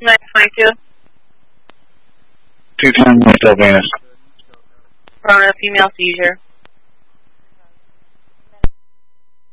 922. 210 Sylvanus. We're on a female seizure.